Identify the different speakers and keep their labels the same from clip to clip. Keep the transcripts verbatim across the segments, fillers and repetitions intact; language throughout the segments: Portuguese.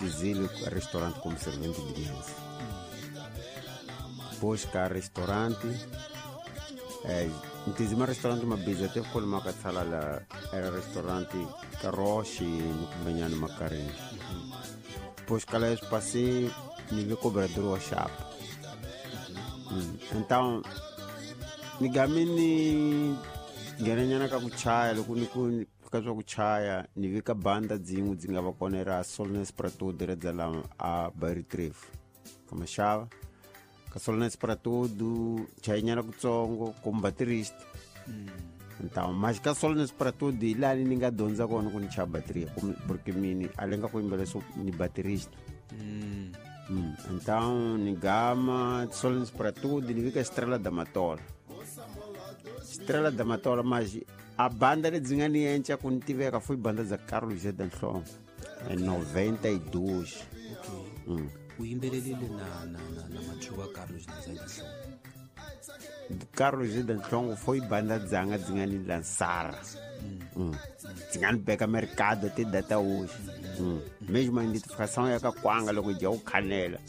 Speaker 1: Brasil restaurante como servente de mesa. Depois cá restaurante, é, não restaurante uma bisa até quando uma catsala lá era restaurante Caroche no Combanhano Macarense. Depois cá lá passei nível cobrador a chapa. Então nigamini ngeranyana ka kuchaya loko ni ku ka swa kuchaya ni vika banda dzin'we dzi nga va kona era Solness para tudo era dzala a Baritref kama xava ka Solness para tudo chayanyana kutsongo como baterista. Então mas ka Solness para tudo ilani ni nga donza kona ku ni cha bateria porque mini alenga ku imbele so ni baterista. Hum, então, Nigama, Solness para tudo, ele fica Estrela da Matola. Estrela da Matola, mas a banda de Zingani quando tiver que foi banda da Carlos Zé Dantlon, em noventa e dois.
Speaker 2: Ok.
Speaker 1: Hum.
Speaker 2: O Imbelele na, na, na, na Machuva Carlos Zé Dantlon.
Speaker 1: Carlos Zé Dantlon foi banda de Zanga Zingani lançar. Hum. Zingani pega mercado até data hoje. Hum. Mesmo a identificação é a Quanga, logo de o Canela.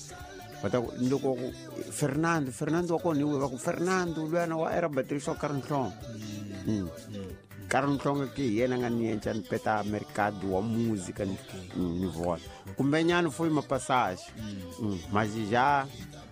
Speaker 1: Fernando, Fernando o Fernando, Luana era baterista Carlos Tron. Carlos Tron aqui, ele não tinha peta mercado a música no voz. O Benhano foi uma passagem, mas já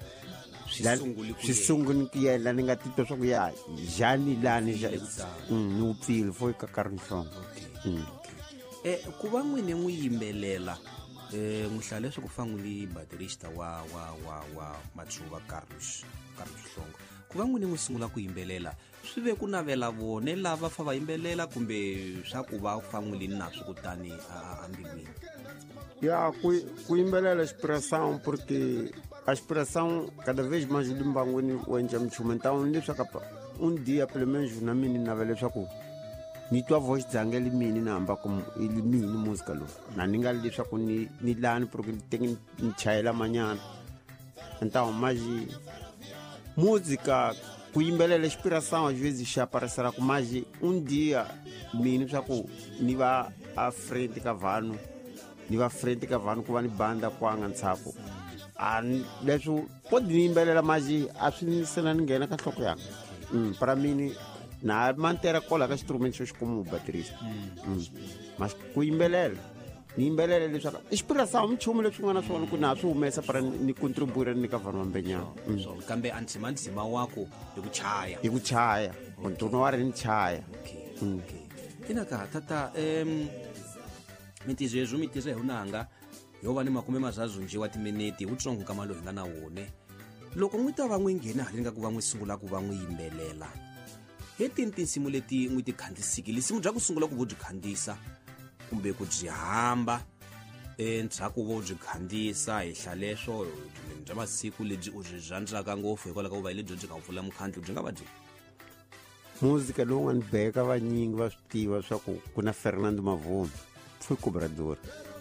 Speaker 1: se sungu que ele não tinha só que já nem lá no filho foi com Carlos Tron.
Speaker 2: Eh kuba mwene nguyimbelela eh ngihlale sokufanguli baterista wa wa wa wa Machuva Carlos Carlos Hlongo kuba mwene musungula kuyimbelela swive kunavela vone lava fa vayimbelela kumbe swa ku va fanguli naso kutani ambilwini
Speaker 1: ya kuyimbelela inspiração porque a inspiração cada vez mais limbangweni wenja mchumo então leswaku um dia pelo menos na mini navela leswaku ni tua voz dzanga li mini namba como ele mini música lo na ninga leswaku ni ni lani porque tem ni chayela manhã então mas música kuyimbelela inspiração às vezes já aparecerá com mais um dia mini saku ni va à frente cavalo ni va frente cavalo com a banda kwanga ntsako a leswo pode yimbelela mas a swi sena ninguém ka nhloko ya para mim na manter a cola com instrumentos como baterista. Mm. Mm. Mas kuyimbelela yimbelela leswaku inspiração mchumo leswi nga na swona ku na swi humesa para ni contribuer ni ka vanhu vambenyana.
Speaker 2: So kambe antsima ndzima wako hi ku chaya
Speaker 1: hi ku chaya ntono wa ri ni chaya.
Speaker 2: Okay. Ina ka tata em mitizo yezu mitizo hunanga yo va ni makume mazazu nje wa timineti utsongo kama lo hinga na wone loko n'wi ta va n'wi nghena hali nga ku va n'wi sungula ku va n'wi yimbelela heti tinsimu leti n'wi ti khandzisikile simu bya ku sungula ku vo byi khandzisa kumbe ku byi hamba endzhaku vo byi khandzisa hi hlaleswo bya masiku lebyi u byi rhandzaka ngopfu hikwalaho ka ku va lebyi byi nga pfula mukhandlo byi nga va byi
Speaker 1: música lowu nga ni beka vanyingi va swi tiva swa ku ku na Fernando Mavumbi foi cobrador.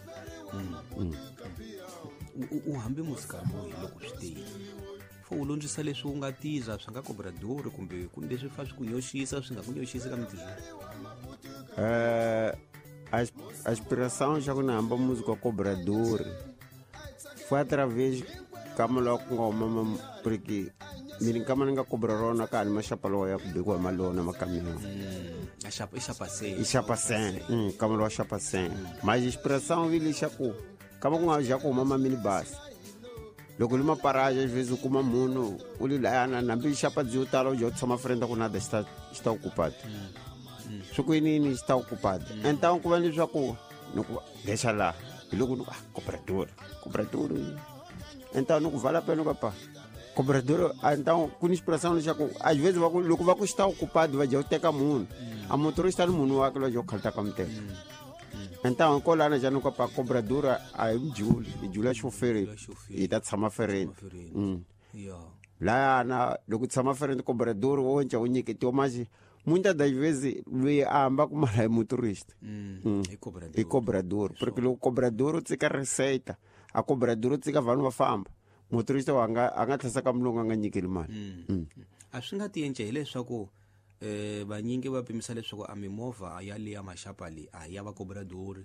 Speaker 2: U hambi música moyi loko swi tile fo u londzisa leswi u nga tiza swi nga cobrador kumbe ku leswi fa swi ku nyoxisa swi nga ku nyoxisa ka mitizo
Speaker 1: eh a inspiração já quando hamba música cobrador foi através kama loko ngoma porque mini kama ninga cobrarona ka ma chapalo ya ku bego malona makamino
Speaker 2: a chapa chapa se
Speaker 1: i chapa sen kama lo chapa sen mas inspiração vile chaku kama ku já ku mama mini bas loko lima paragem às vezes com mamuno uli lá na na bi chapa dziutalo jo tsama frente com nada está está ocupado sukuini está ocupado então como ele já ku deixa lá logo ah cobrador cobrador então não vale a pena papá cobrador então com inspiração já com às vezes vai logo vai estar ocupado vai já ter camuno a motorista no mundo vai que já calta camte então cola na já no papá cobrador aí o Júlio e Júlio é chofer e tá tsama ferente lá na logo tsama ferente cobrador ou já o nique to mas muitas das vezes lui amba com uma motorista
Speaker 2: e cobrador
Speaker 1: e cobrador porque o cobrador tem que receita a cobrador tem que vai no famba motorista wanga anga tlhasa ka mlungu anga nyikeli mali
Speaker 2: a swi nga tiyenje hileswaku eh vanyingi va pimisa leswaku a mimova ya le ya maxapa leyi a ya va cobrador